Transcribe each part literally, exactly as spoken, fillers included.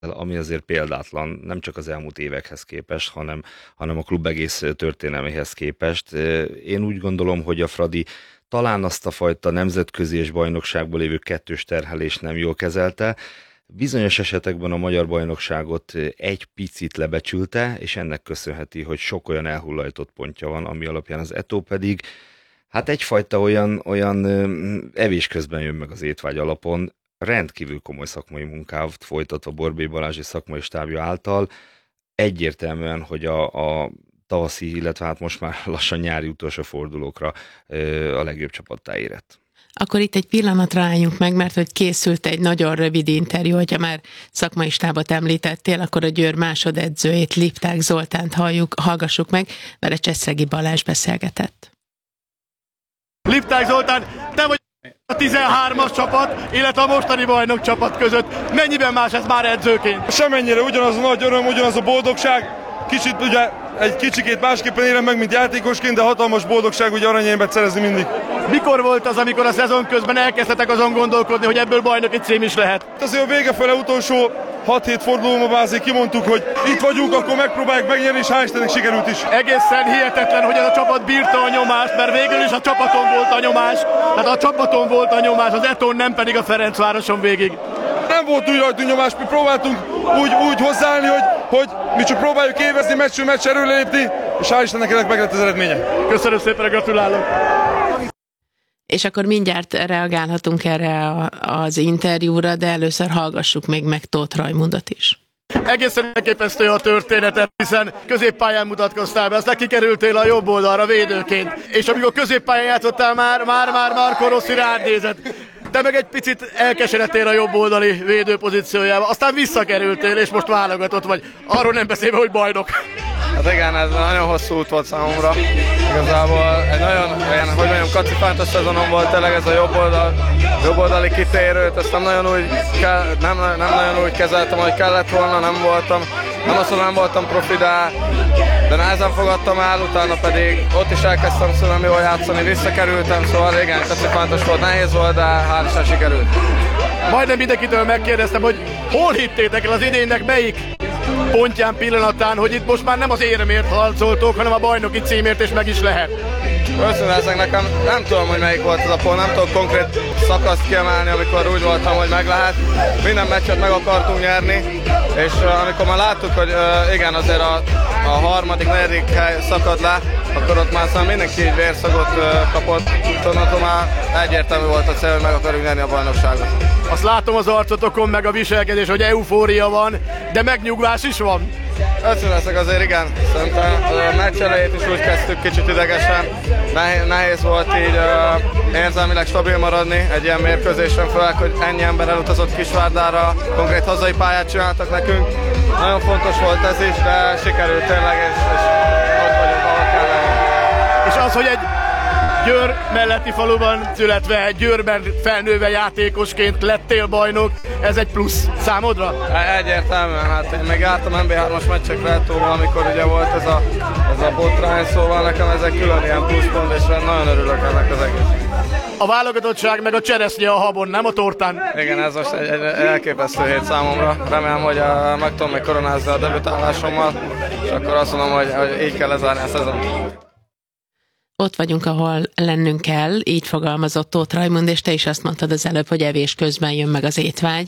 ami azért példátlan, nem csak az elmúlt évekhez képest, hanem, hanem a klub egész történelméhez képest. Én úgy gondolom, hogy a Fradi talán azt a fajta nemzetközi és bajnokságból lévő kettős terhelést nem jól kezelte, bizonyos esetekben a magyar bajnokságot egy picit lebecsülte, és ennek köszönheti, hogy sok olyan elhullajtott pontja van, ami alapján az Eto'o pedig hát egyfajta olyan, olyan evés közben jön meg az étvágy alapon, rendkívül komoly szakmai munkát folytatva Borbély Balázs szakmai stábja által, egyértelműen, hogy a, a tavaszi, illetve hát most már lassan nyári utolsó fordulókra a legjobb csapattá érett. Akkor itt egy pillanatra álljunk meg, mert hogy készült egy nagyon rövid interjú, hogyha már szakmai stábot említettél, akkor a Győr másodedzőjét, Lipták Zoltánt halljuk, hallgassuk meg, vele Cseszregi Balázs beszélgetett. Lipták Zoltán, te vagy a tizenhármas csapat, illetve a mostani bajnok csapat között. Mennyiben más ez már edzőként? Semennyire ugyanaz a nagy öröm, ugyanaz a boldogság. Kicsit ugye egy kicsikét másképpen élem meg, mint játékosként, de hatalmas boldogság ugye aranyérmet szerezni mindig. Mikor volt az, amikor a szezon közben elkezdtetek azon gondolkodni, hogy ebből bajnoki cím is lehet? Azért a vége fele utolsó hat-hét fordulóban azért kimondtuk, hogy itt vagyunk, akkor megpróbáljuk megnyerni, és hál' Istennek sikerült is. Egészen hihetetlen, hogy ez a csapat bírta a nyomást, mert végül is a csapaton volt a nyomás. Tehát a csapaton volt a nyomás, az Etón nem pedig a Ferencvároson végig. Nem volt úgy rajtunk nyomás, mi próbáltunk úgy, úgy hozzáállni, hogy, hogy mi csak próbáljuk évezni, meccsről meccs erőre lépni, és hál' Istennek ennek meg lett az eredménye. Köszönöm szépen, gratulálok! És akkor mindjárt reagálhatunk erre az interjúra, de először hallgassuk még meg Tóth Rajmundot is. Egészen elképesztő a történetet, hiszen középpályán mutatkoztál be, aztán kikerültél a jobb oldalra védőként, és amikor középpályán játszottál, már, már, már Marco Rossi rád nézett. Te meg egy picit elkeseredtél a jobb oldali védő pozíciójába, aztán visszakerültél, és most válogatott vagy. Arról nem beszélve, hogy bajnok. Hát igen, ez nagyon hosszú út volt számomra. Igazából egy nagyon, ilyen, hogy mondjam, kacifántos szezonom volt tényleg ez a jobb, oldal, jobb oldali kitérőt, ezt nem nagyon, úgy kell, nem, nem nagyon úgy kezeltem, ahogy kellett volna, nem voltam. Nem azt mondom, nem voltam profi, de, de nehezen fogadtam el, utána pedig ott is elkezdtem szóval nem jól játszani, visszakerültem, szóval igen, kacifántos volt, nehéz volt, de hál' Isten sikerült. Majdnem mindenkitől megkérdeztem, hogy hol hittétek el az idénynek melyik pontján, pillanatán, hogy itt most már nem az éremért harcoltok, hanem a bajnoki címért, és meg is lehet. Őszintén nekem nem tudom, hogy melyik volt ez a pont, nem tudok konkrét szakaszt kiemelni, amikor úgy voltam, hogy meg lehet. Minden meccset meg akartunk nyerni, és uh, amikor már láttuk, hogy uh, igen, azért a, a harmadik, negyedik hely szakad le, akkor ott már szóval mindenki így vérszagot uh, kapott. Tudod, már egyértelmű volt a cél, hogy meg akarjuk nyerni a bajnokságot. Azt látom az arcotokon, meg a viselkedés, hogy eufória van, de megnyugvás is van. Ötször azért igen, szerintem a meccs elejét is úgy kezdtük kicsit idegesen, nehéz, nehéz volt így uh, érzelmileg stabil maradni egy ilyen mérkőzésen, főleg, hogy ennyi ember elutazott Kisvárdára, konkrét hazai pályát csináltak nekünk. Nagyon fontos volt ez is, de sikerült tényleg, és, és ott vagyunk, ahol kell lenni. És az, hogy egy Győr melletti faluban születve, Győrben felnőve játékosként lettél bajnok, ez egy plusz számodra? Egyértelműen, hát én még jártam en bé hármas meccsekre Etóval, amikor ugye volt ez a, ez a botrány, szóval nekem ez egy külön ilyen pluszpont, és nagyon örülök ennek az egész. A válogatottság meg a cseresznye a habon, nem a tortán? Igen, ez most egy, egy elképesztő hét számomra. Remélem, hogy a, meg tudom még koronázni a debütálásommal, és akkor azt mondom, hogy, hogy így kell lezárni a szezon. Ott vagyunk, ahol lennünk kell, így fogalmazott Tóth Rajmund, és te is azt mondtad az előbb, hogy evés közben jön meg az étvágy.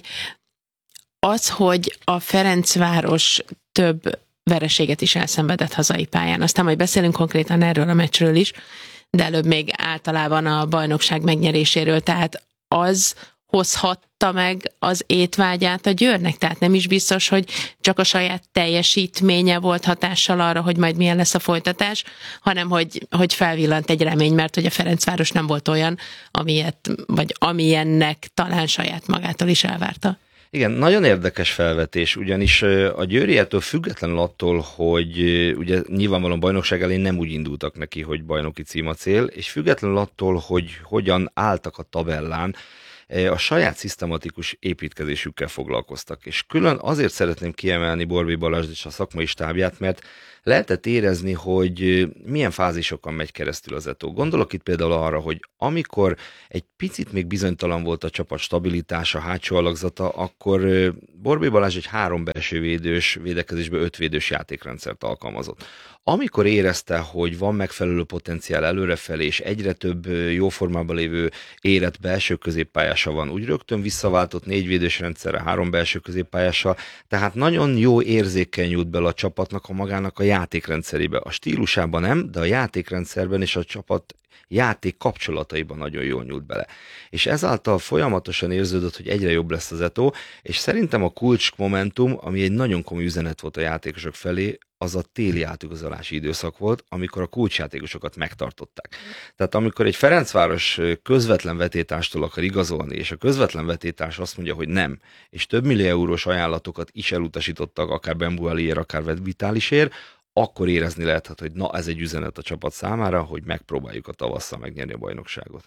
Az, hogy a Ferencváros több vereséget is elszenvedett hazai pályán, aztán majd beszélünk konkrétan erről a meccsről is, de előbb még általában a bajnokság megnyeréséről, tehát az hozhatta meg az étvágyát a Győrnek, tehát nem is biztos, hogy csak a saját teljesítménye volt hatással arra, hogy majd milyen lesz a folytatás, hanem hogy, hogy felvillant egy remény, mert hogy a Ferencváros nem volt olyan, amilyet, vagy amilyennek talán saját magától is elvárta. Igen, nagyon érdekes felvetés, ugyanis a Győriától függetlenül attól, hogy ugye nyilvánvalóan bajnokság elén nem úgy indultak neki, hogy bajnoki cím a cél, és függetlenül attól, hogy hogyan álltak a tabellán, a saját szisztematikus építkezésükkel foglalkoztak. És külön azért szeretném kiemelni Borbély Balázs és a szakmai stábját, mert lehetett érezni, hogy milyen fázisokon megy keresztül az Eto. Gondolok itt például arra, hogy amikor egy picit még bizonytalan volt a csapat stabilitása, hátsó alakzata, akkor Borbély Balázs egy három belső védős, védekezésben öt védős játékrendszert alkalmazott. Amikor érezte, hogy van megfelelő potenciál előrefelé, és egyre több jó formában lévő érett belső középpályása van, úgy rögtön visszaváltott négy védős rendszerre, három belső középpályással, tehát nagyon jó érzékkel nyújt bele a csapatnak a magának a játékrendszerébe. A stílusában nem, de a játékrendszerben és a csapat játék kapcsolataiban nagyon jól nyújt bele. És ezáltal folyamatosan érződött, hogy egyre jobb lesz az Eto, és szerintem a kulcs momentum, ami egy nagyon komoly üzenet volt a játékosok felé, az a téli átigazolási időszak volt, amikor a kulcsjátékosokat megtartották. Tehát amikor egy Ferencváros közvetlen vetétástól akar igazolni, és a közvetlen vetétás azt mondja, hogy nem, és több millió eurós ajánlatokat is elutasítottak, akár Bembualiért, akár Vitálisért, akkor érezni lehetett, hogy na, ez egy üzenet a csapat számára, hogy megpróbáljuk a tavasszal megnyerni a bajnokságot.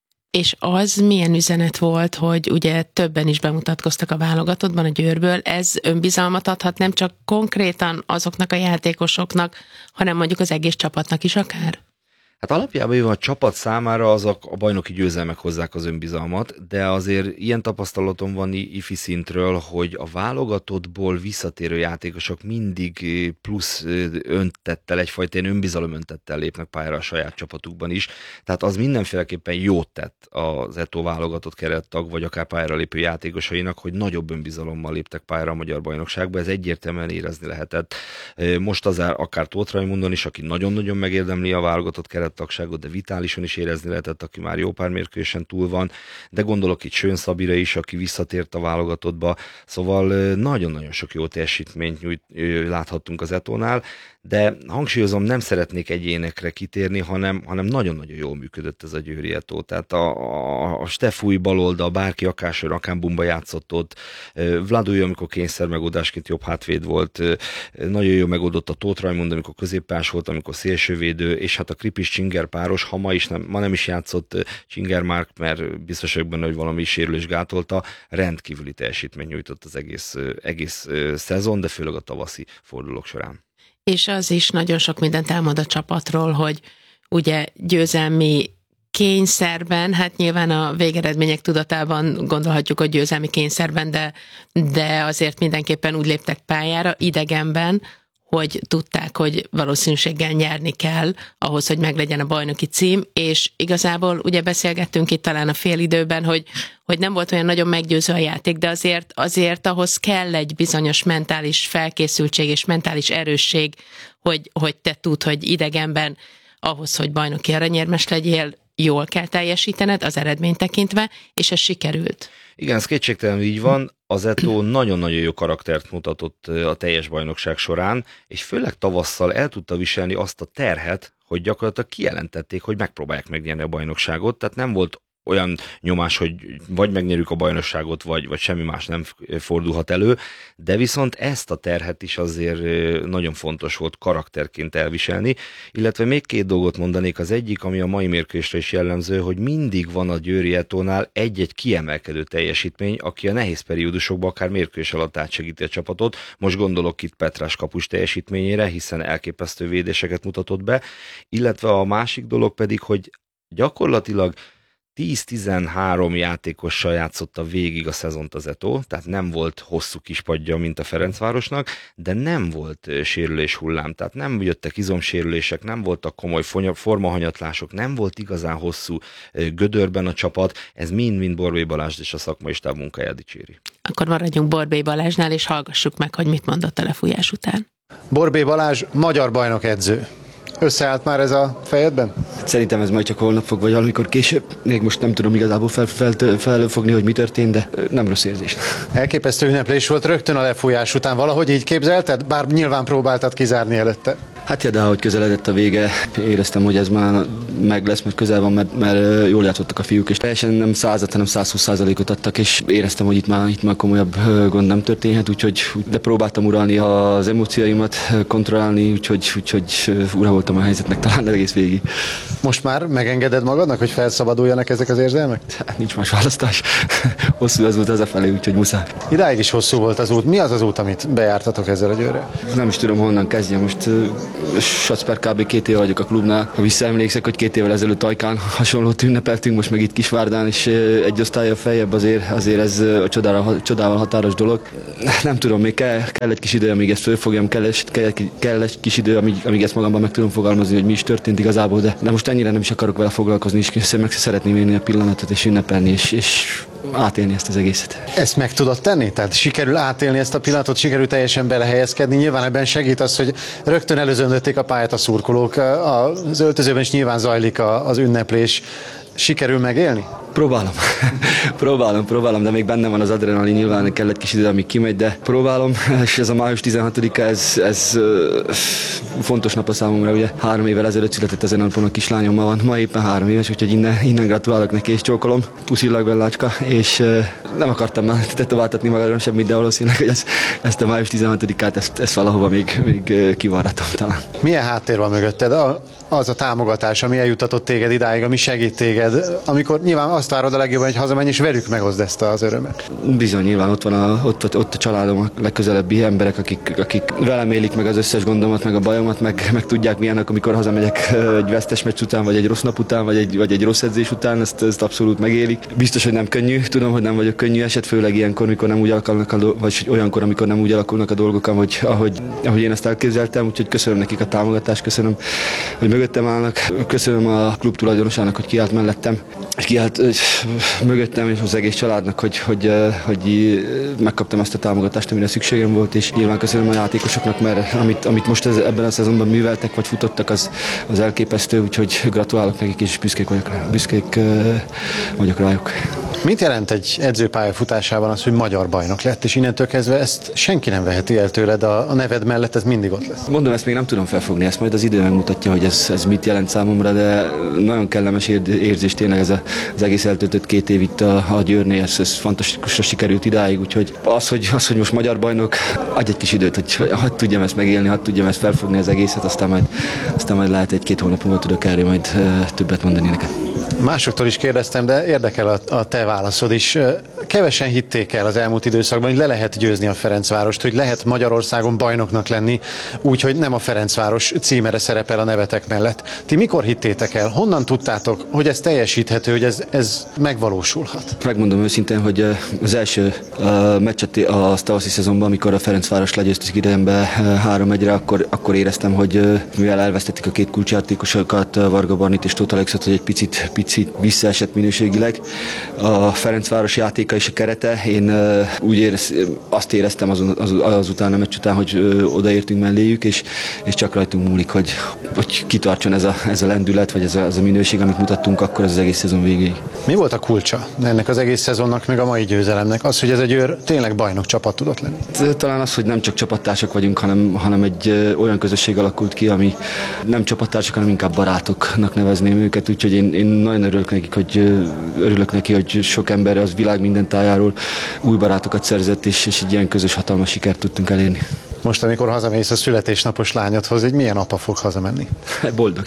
És az milyen üzenet volt, hogy ugye többen is bemutatkoztak a válogatottban a Győrből, ez önbizalmat adhat nem csak konkrétan azoknak a játékosoknak, hanem mondjuk az egész csapatnak is akár? Hát alapjában a csapat számára azok a bajnoki győzelmek hozzák az önbizalmat, de azért ilyen tapasztalatom van ifi szintről, hogy a válogatottból visszatérő játékosok mindig plusz öntettel, egyfajta önbizalom öntettel lépnek pályára a saját csapatukban is, tehát az mindenféleképpen jót tett az Eto válogatott kerettag, vagy akár pályára lépő játékosainak, hogy nagyobb önbizalommal léptek pályára a magyar bajnokságba, ez egyértelműen érezni lehetett. Most az akár Tóth Raimondon is, aki nagyon-nagyon megérdemli a válogatott keret tagságot, de Vitálison is érezni lehetett, aki már jó pár mérkőzésen túl van, de gondolok itt Sőn Szabira is, aki visszatért a válogatottba, szóval nagyon-nagyon sok jó teljesítményt nyújt, láthattunk az Etónál, de hangsúlyozom, nem szeretnék egyénekre kitérni, hanem, hanem nagyon-nagyon jól működött ez a győri Eto. Tehát a, a, a Stefúj baloldal, bárki akárszor Akánbumba játszott ott, Vladúj, amikor kényszer megoldásként jobb hátvéd volt, nagyon jól megoldott a Tóth Raimond, amikor középpás volt, amikor szélsővédő, és hát a Kripis Csinger páros, ha ma, is nem, ma nem is játszott Csinger Márk, mert biztos vagyok benne, hogy valami sérülés gátolta, rendkívüli teljesítmény nyújtott az egész, egész szezon, de főleg a tavaszi fordulók során. És az is nagyon sok mindent elmond a csapatról, hogy ugye győzelmi kényszerben, hát nyilván a végeredmények tudatában gondolhatjuk, hogy győzelmi kényszerben, de, de azért mindenképpen úgy léptek pályára, idegenben, hogy tudták, hogy valószínűséggel nyerni kell ahhoz, hogy meglegyen a bajnoki cím, és igazából ugye beszélgettünk itt talán a félidőben, hogy, hogy nem volt olyan nagyon meggyőző a játék, de azért, azért ahhoz kell egy bizonyos mentális felkészültség és mentális erősség, hogy, hogy te tudd, hogy idegenben ahhoz, hogy bajnoki aranyérmes legyél, jól kell teljesítened az eredményt tekintve, és ez sikerült. Igen, ez kétségtelenül így van. Az Eto nagyon-nagyon jó karaktert mutatott a teljes bajnokság során, és főleg tavasszal el tudta viselni azt a terhet, hogy gyakorlatilag kijelentették, hogy megpróbálják megnyerni a bajnokságot, tehát nem volt olyan nyomás, hogy vagy megnyerjük a bajnokságot, vagy, vagy semmi más nem fordulhat elő, de viszont ezt a terhet is azért nagyon fontos volt karakterként elviselni, illetve még két dolgot mondanék, az egyik, ami a mai mérkőzésre is jellemző, hogy mindig van a Győri Etónál egy-egy kiemelkedő teljesítmény, aki a nehéz periódusokban akár mérkőzés alatt átsegíti a csapatot. Most gondolok itt Petrás kapus teljesítményére, hiszen elképesztő védéseket mutatott be, illetve a másik dolog pedig, hogy gyakorlatilag tíz-tizenhárom játékossal játszotta végig a szezont az Eto, tehát nem volt hosszú kispadja, mint a Ferencvárosnak, de nem volt sérülés hullám, tehát nem jöttek izomsérülések, nem voltak komoly formahanyatlások, nem volt igazán hosszú gödörben a csapat, ez mind-mind Borbély Balázs és a szakmai stáb munkáját dicséri. Akkor maradjunk Borbély Balázsnál, és hallgassuk meg, hogy mit mondott a lefújás után. Borbély Balázs, magyar bajnok edző. Összeállt már ez a fejedben? Szerintem ez majd csak holnap fog, vagy valamikor később. Még most nem tudom igazából fel, fel, felfogni, hogy mi történt, de nem rossz érzés. Elképesztő ünneplés volt rögtön a lefújás után. Valahogy így képzelted? Bár nyilván próbáltad kizárni előtte. Hát ja, de ahogy közeledett a vége, éreztem, hogy ez már meg lesz, mert közel van, mert, mert jól játszottak a fiúk, és teljesen nem százat, hanem százhúsz százalékot adtak, és éreztem, hogy itt már, itt már komolyabb gond nem történhet, úgyhogy de próbáltam uralni az emócióimat, kontrollálni, úgyhogy, úgyhogy ura voltam a helyzetnek talán egész végig. Most már megengeded magadnak, hogy felszabaduljanak ezek az érzelmek? Hát nincs más választás. Hosszú az út hazafelé, úgyhogy muszáj. Idáig is hosszú volt az út. Mi az az út, amit bejártatok ezzel a Győrrel? Nem is tudom, honnan kezdjem. Most Sacper kb. két éve vagyok a klubnál. Ha visszaemlékszek, hogy két évvel ezelőtt Ajkán hasonlót ünnepeltünk, most meg itt Kisvárdán, és egy osztálya feljebb azért, azért ez a csodával, csodával határos dolog. Nem tudom, még kell, kell egy kis idő, amíg ezt fölfogjam, kell, kell, kell egy kis idő, amíg, amíg ezt magamban meg tudom fogalmazni, hogy mi is történt igazából, de, de most ennyire nem is akarok vele foglalkozni, és meg szeretném élni a pillanatot, és ünnepelni, és, és átélni ezt az egészet. Ezt meg tudod tenni? Tehát sikerül átélni ezt a pillanatot, sikerül teljesen belehelyezkedni. Nyilván ebben segít az, hogy rögtön előzöndötték a pályát a szurkolók. Az öltözőben is nyilván zajlik az ünneplés. Sikerül megélni? Próbálom. próbálom, próbálom, de még benne van az adrenalin, nyilván kell egy kis idő, amíg kimegy, de próbálom, és ez a május tizenhatodika, ez, ez uh, fontos nap a számomra, ugye három évvel ezelőtt született ezen a napon a kislányommal van, ma éppen három éves, úgyhogy innen, innen gratulálok neki, és csókolom, puszillag Bellácska, és uh, nem akartam már tetováltatni magadon semmit, de valószínűleg, hogy ez, ezt a május tizenhatodikát, ezt, ezt valahova még, még uh, kivarratom talán. Milyen háttér van mögötted? A, az a támogatás, ami eljutatott téged idáig, ami segít téged, amikor nyilván azt várod a legjobban, hogy hazamenj, és velük meghozd ezt az örömet. Bizony, nyilván ott van a, ott, ott a családom, a legközelebbi emberek, akik, akik velem élik meg az összes gondomat, meg a bajomat, meg, meg tudják milyenek, amikor hazamegyek egy vesztes meccs után, vagy egy rossz nap után, vagy egy, vagy egy rossz edzés után, ezt, ezt abszolút megélik. Biztos, hogy nem könnyű, tudom, hogy nem vagyok könnyű eset, főleg ilyenkor, mikor nem úgy alakulnak a dolgok, vagy olyankor, amikor nem úgy alakulnak a dolgok, ahogy, ahogy, ahogy én ezt elképzeltem, úgyhogy köszönöm nekik a támogatást, köszönöm, hogy mögöttem állnak, köszönöm a klub tulajdonosának, hogy kiállt mellettem, és kiállt mögöttem és az egész családnak, hogy, hogy, hogy megkaptam ezt a támogatást, amire szükségem volt, és nyilván köszönöm a játékosoknak, mert amit, amit most ez, ebben a szezonban műveltek, vagy futottak, az, az elképesztő, úgyhogy gratulálok nekik, és büszkék vagyok, rá, büszkék vagyok rájuk. Mit jelent egy edzőpálya futásában az, hogy magyar bajnok lett, és innentől kezdve ezt senki nem veheti el tőled, a, a neved mellett ez mindig ott lesz? Mondom, ezt még nem tudom felfogni, ezt majd az idő megmutatja, hogy ez, ez mit jelent számomra, de nagyon kellemes érzés tényleg ez a, az egész eltöltött két év itt a, a Győrnél, ez, ez fantasztikusra sikerült idáig, úgyhogy az, hogy, az, hogy most magyar bajnok, adj egy kis időt, hogy hadd tudjam ezt megélni, hadd tudjam ezt felfogni az egészet, aztán majd, aztán majd lehet egy-két hónap múlva tudok erről majd uh, többet mondani neked. Másoktól is kérdeztem, de érdekel a, a te válaszod is. Kevesen hitték el az elmúlt időszakban, hogy le lehet győzni a Ferencvárost, hogy lehet Magyarországon bajnoknak lenni, úgyhogy nem a Ferencváros címere szerepel a nevetek mellett. Ti mikor hittétek el? Honnan tudtátok, hogy ez teljesíthető, hogy ez, ez megvalósulhat? Megmondom őszintén, hogy az első meccset a tavaszi szezonban, amikor a Ferencváros legyőztük idejembe három egyre, akkor, akkor éreztem, hogy mivel elvesztették a két kulcsjátékosokat, Varga Barnit és Tóth Alexot, hogy egy picit, picit visszaesett minőségileg a Ferencváros játéka és a kerete. Én uh, úgy érez, azt éreztem azon, az, azután a meccs után, hogy uh, odaértünk melléjük, és, és csak rajtunk múlik, hogy, hogy kitartson ez a, ez a lendület, vagy ez a, ez a minőség, amit mutattunk akkor az egész szezon végéig. Mi volt a kulcsa ennek az egész szezonnak, meg a mai győzelemnek? Az, hogy ez egy Győr tényleg bajnok csapat tudott lenni? Talán az, hogy nem csak csapattársak vagyunk, hanem, hanem egy uh, olyan közösség alakult ki, ami nem csapattársak, hanem inkább barátoknak nevezném őket, úgyhogy én, én nagyon örülök nekik, hogy uh, örülök neki, hogy sok ember az világ minden tájáról új barátokat szerzett, és, és egy ilyen közös hatalmas sikert tudtunk elérni. Most, amikor hazamész a születésnapos lányodhoz, egy milyen apa fog hazamenni? Boldog.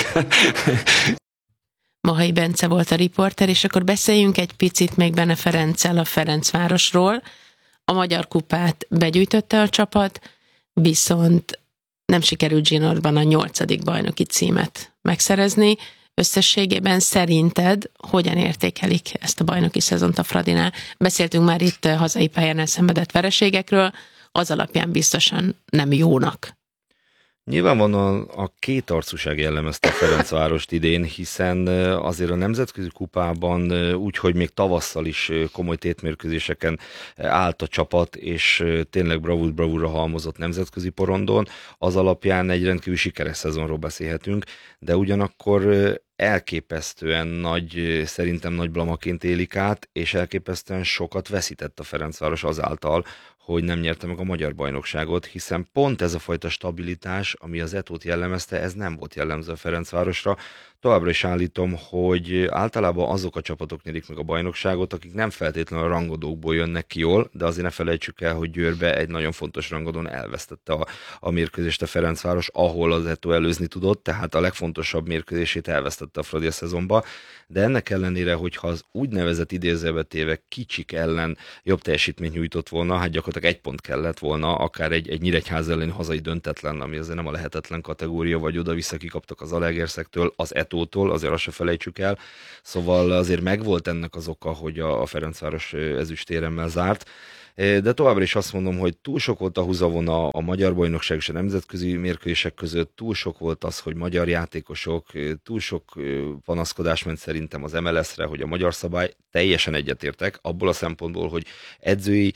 Mahai Bence volt a riporter, és akkor beszéljünk egy picit még Bene Ferenccel a Ferencvárosról. A Magyar Kupát begyűjtötte a csapat, viszont nem sikerült zsinórban a nyolcadik bajnoki címet megszerezni. Összességében szerinted hogyan értékelik ezt a bajnoki szezont a Fradinál? Beszéltünk már itt hazai pályán elszenvedett vereségekről, az alapján biztosan nem jónak. Nyilvánvalóan a kétarcúság jellemezte a Ferencvárost idén, hiszen azért a nemzetközi kupában úgy, hogy még tavasszal is komoly tétmérkőzéseken állt a csapat, és tényleg bravúr bravúrra halmozott nemzetközi porondon, az alapján egy rendkívül sikeres szezonról beszélhetünk, de ugyanakkor elképesztően nagy, szerintem nagy blamaként élik át, és elképesztően sokat veszített a Ferencváros azáltal, hogy nem nyerte meg a magyar bajnokságot, hiszen pont ez a fajta stabilitás, ami az Etót jellemezte, ez nem volt jellemző a Ferencvárosra. Továbbra is állítom, hogy általában azok a csapatok nyerik meg a bajnokságot, akik nem feltétlenül a rangodókból jönnek ki jól, de azért ne felejtsük el, hogy Győrbe egy nagyon fontos rangadón elvesztette a, a mérkőzést a Ferencváros, ahol az Etó előzni tudott, tehát a legfontosabb mérkőzését elvesztette a Fradi a szezonba, de ennek ellenére, hogyha az úgynevezett idézőbe téve kicsik ellen jobb teljesítményt nyújtott volna, hát gyakorlatilag egy pont kellett volna, akár egy, egy Nyíregyháza elleni hazai döntetlen, ami azért nem a lehetetlen kategória, vagy oda-vissza kikaptak az Zalaegerszektől, az Etótól, azért azt se felejtsük el. Szóval azért megvolt ennek az oka, hogy a, a Ferencváros ezüstéremmel zárt. De továbbra is azt mondom, hogy túl sok volt a húzavona a magyar bajnokság és a nemzetközi mérkőzések között, túl sok volt az, hogy magyar játékosok, túl sok panaszkodás ment szerintem az em el es-re, hogy a magyar szabály, teljesen egyetértek, abból a szempontból, hogy edzői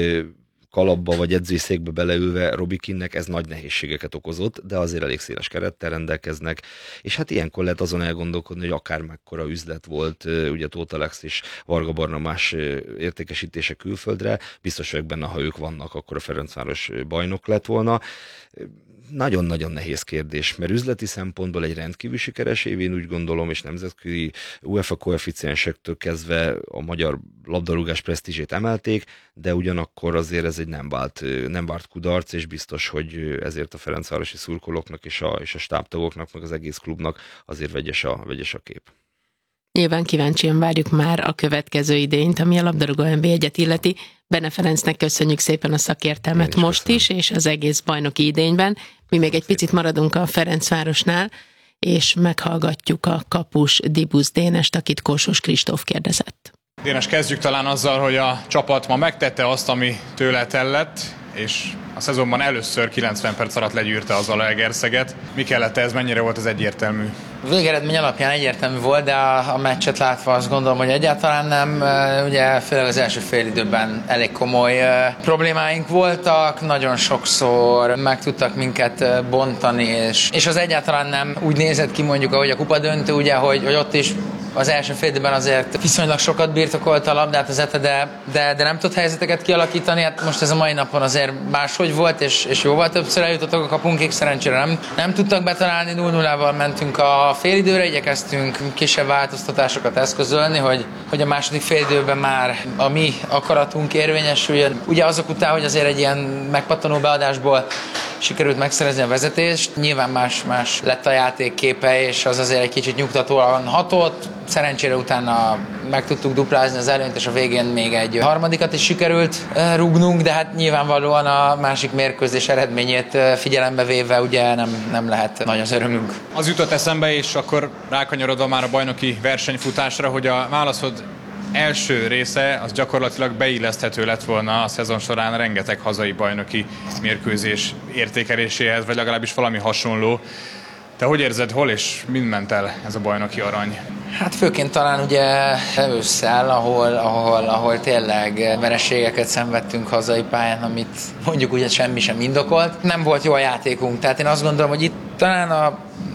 kalapba vagy edzői székbe beleülve Robikinnek ez nagy nehézségeket okozott, de azért elég széles kerettel rendelkeznek, és hát ilyenkor lehet azon elgondolkodni, hogy akár mekkora üzlet volt, ugye Tóth Alex és Varga Barnabás értékesítése külföldre, biztos vagyok benne, ha ők vannak, akkor a Ferencváros bajnok lett volna. Nagyon-nagyon nehéz kérdés, mert üzleti szempontból egy rendkívül sikeres év, én úgy gondolom, és nemzetközi UEFA koeficiensektől kezdve a magyar labdarúgás presztízsét emelték, de ugyanakkor azért ez egy nem vált, nem várt kudarc, és biztos, hogy ezért a ferencvárosi szurkolóknak és a, és a stábtagoknak, meg az egész klubnak azért vegyes a, vegyes a kép. Nyilván kíváncsian várjuk már a következő idényt, ami a labdarúgó en bé egyet illeti. Benne Ferencnek köszönjük szépen a szakértelmet is most köszönöm. Is, és az egész bajnoki idényben. Mi még egy picit maradunk a Ferencvárosnál, és meghallgatjuk a kapus Dibusz Dénest, akit Kossuth Kristóf kérdezett. Dénes, kezdjük talán azzal, hogy a csapat ma megtette azt, ami tőle tellett, és a szezonban először kilencven perc alatt legyűrte az Zalaegerszeget. Mi kellett ez, mennyire volt ez egyértelmű? Végeredmény alapján egyértelmű volt, de a, a meccset látva azt gondolom, hogy egyáltalán nem. Ugye főleg az első fél időben elég komoly problémáink voltak, nagyon sokszor meg tudtak minket bontani, és, és az egyáltalán nem úgy nézett ki mondjuk, ahogy a kupa döntő, ugye, hogy, hogy ott is az első fél időben azért viszonylag sokat birtokolta a labdát az Ete, de, de, de nem tudott helyzeteket kialakítani. Hát most ez a mai napon azért máshogy volt, és, és jóval többször eljutottak a kapunkig, szerencsére nem, nem tudtak betalálni, nulla nullával mentünk a félidőre, igyekeztünk kisebb változtatásokat eszközölni, hogy, hogy a második félidőben már a mi akaratunk érvényesüljön. Ugye azok után, hogy azért egy ilyen megpattanó beadásból sikerült megszerezni a vezetést, nyilván más-más lett a játék képe, és az azért egy kicsit nyugtatóan hatott. Szerencsére utána meg tudtuk duplázni az előnyt, és a végén még egy harmadikat is sikerült rúgnunk, de hát nyilvánvalóan a másik mérkőzés eredményét figyelembe véve ugye nem, nem lehet nagy az örömünk. Az jutott eszembe, és akkor rákanyarodva már a bajnoki versenyfutásra, hogy a válaszod első része az gyakorlatilag beilleszthető lett volna a szezon során rengeteg hazai bajnoki mérkőzés értékeléséhez, vagy legalábbis valami hasonló. Te hogy érzed, hol és mind ment el ez a bajnoki arany? Hát főként talán ugye ősszel, ahol, ahol, ahol tényleg vereségeket szenvedtünk hazai pályán, amit mondjuk ugye semmi sem indokolt. Nem volt jó a játékunk, tehát én azt gondolom, hogy itt talán a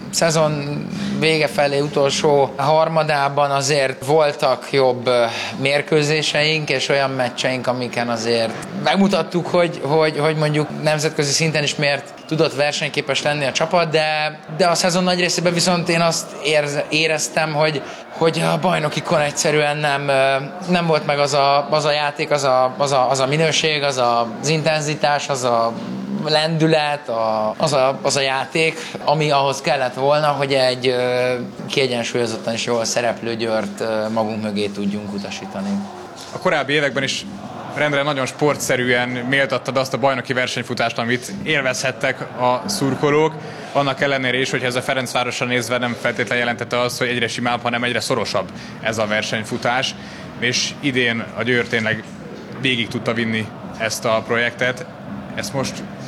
szezon vége felé utolsó harmadában azért voltak jobb mérkőzéseink, és olyan meccseink, amiken azért megmutattuk, hogy, hogy, hogy mondjuk nemzetközi szinten is miért tudott versenyképes lenni a csapat, de, de a szezon nagy részében viszont én azt érz, éreztem, hogy, hogy a bajnokikon egyszerűen nem, nem volt meg az a, az a játék, az a, az, a, az a minőség, az a, az intenzitás, az a lendület, a, az, a, az a játék, ami ahhoz kellett volna, hogy egy ö, kiegyensúlyozottan és jól szereplő Győrt ö, magunk mögé tudjunk utasítani. A korábbi években is rendre nagyon sportszerűen méltattad azt a bajnoki versenyfutást, amit élvezhettek a szurkolók. Annak ellenére is, hogy ez a Ferencvárosra nézve nem feltétlenül jelentette azt, hogy egyre simább, hanem egyre szorosabb ez a versenyfutás. És idén a Győr tényleg végig tudta vinni ezt a projektet. Ezt most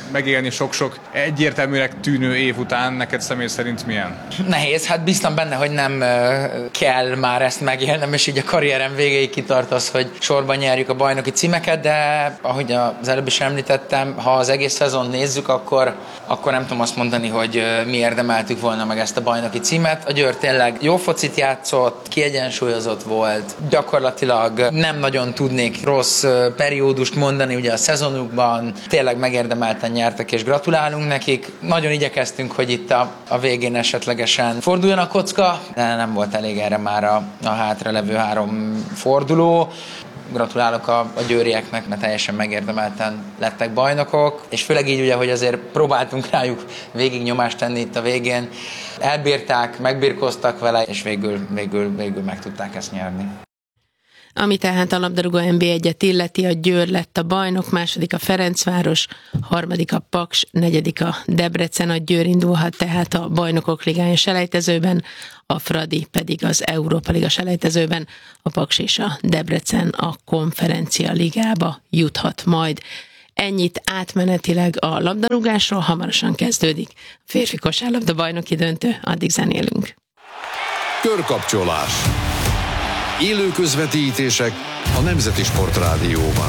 megélni sok-sok egyértelműnek tűnő év után. Neked személy szerint milyen? Nehéz, hát biztam benne, hogy nem kell már ezt megélnem, és így a karrierem végéig kitart az, hogy sorban nyerjük a bajnoki címeket, de ahogy az előbb is említettem, ha az egész szezon nézzük, akkor, akkor nem tudom azt mondani, hogy mi érdemeltük volna meg ezt a bajnoki címet. A Győr tényleg jó focit játszott, kiegyensúlyozott volt, gyakorlatilag nem nagyon tudnék rossz periódust mondani ugye a szezonukban, tényleg megérdemelten nyertek, és gratulálunk nekik. Nagyon igyekeztünk, hogy itt a, a végén esetlegesen forduljon a kocka, de nem volt elég erre már a, a hátralevő három forduló. Gratulálok a, a győrieknek, mert teljesen megérdemelten lettek bajnokok, és főleg így ugye, hogy azért próbáltunk rájuk végig nyomást tenni itt a végén. Elbírták, megbirkóztak vele, és végül, végül, végül meg tudták ezt nyerni. Ami tehát a labdarúgó en bé egyet illeti, a Győr lett a bajnok, második a Ferencváros, harmadik a Paks, negyedik a Debrecen. A Győr indulhat tehát a Bajnokok Ligája selejtezőben, a Fradi pedig az Európa Liga selejtezőben, a Paks és a Debrecen a Konferencia Ligába juthat majd. Ennyit átmenetileg a labdarúgásról, hamarosan kezdődik a férfi kosárlabda bajnoki döntő, addig zenélünk. Körkapcsolás. Élő közvetítések a Nemzeti Sportrádióban.